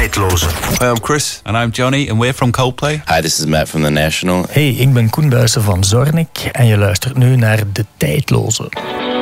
Tijdloze. Hi, I'm Chris. And I'm Johnny, and we're from Coldplay. Hi, this is Matt from The National. Hey, ik ben Koen Buijsen van Zornik en je luistert nu naar De Tijdloze.